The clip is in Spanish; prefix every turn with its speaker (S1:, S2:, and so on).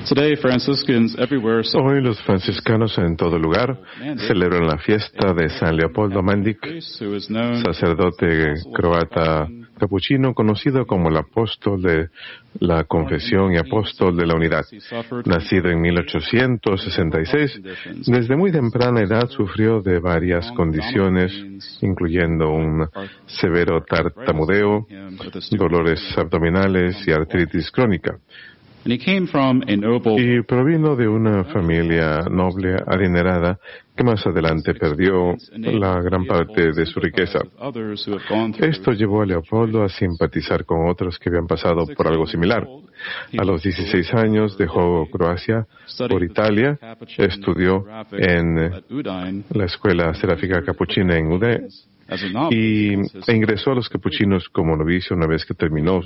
S1: Hoy los franciscanos en todo lugar celebran la fiesta de San Leopoldo Mandic, sacerdote croata capuchino conocido como el apóstol de la confesión y apóstol de la unidad. Nacido en 1866, desde muy temprana edad sufrió de varias condiciones, incluyendo un severo tartamudeo, dolores abdominales y artritis crónica. Y provino de una familia noble adinerada que más adelante perdió la gran parte de su riqueza. Esto llevó a Leopoldo a simpatizar con otros que habían pasado por algo similar. A los 16 años dejó Croacia por Italia, estudió en la escuela seráfica capuchina en Udine e ingresó a los capuchinos como novicio una vez que terminó